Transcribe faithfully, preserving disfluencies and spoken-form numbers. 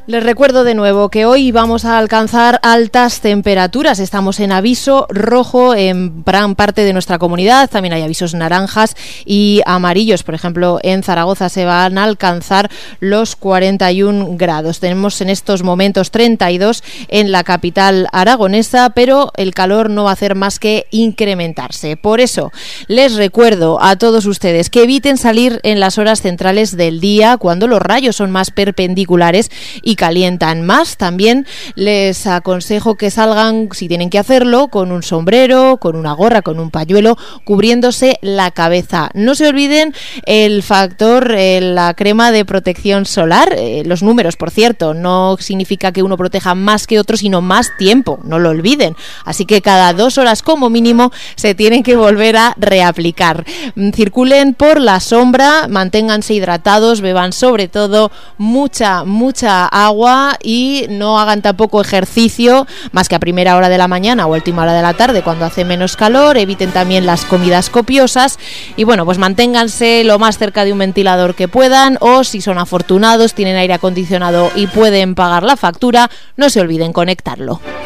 Les recuerdo de nuevo que hoy vamos a alcanzar altas temperaturas. Estamos en aviso rojo en gran parte de nuestra comunidad. También hay avisos naranjas y amarillos. Por ejemplo, en Zaragoza se van a alcanzar los cuarenta y un grados. Tenemos en estos momentos treinta y dos en la capital aragonesa, pero el calor no va a hacer más que incrementarse. Por eso, les recuerdo a todos ustedes que eviten salir en las horas centrales del día, cuando los rayos son más perpendiculares y calientan más. También les aconsejo que salgan, si tienen que hacerlo, con un sombrero, con una gorra, con un pañuelo, cubriéndose la cabeza. No se olviden el factor, eh, la crema de protección solar. Eh, los números, por cierto, no significa que uno proteja más que otro, sino más tiempo, no lo olviden. Así que cada dos horas como mínimo se tienen que volver a reaplicar. Circulen por la sombra, manténganse hidratados, beban sobre todo mucha, mucha agua y no hagan tampoco ejercicio más que a primera hora de la mañana o última hora de la tarde cuando hace menos calor. Eviten también las comidas copiosas y bueno, pues manténganse lo más cerca de un ventilador que puedan, o si son afortunados, tienen aire acondicionado y pueden pagar la factura, no se olviden conectarlo.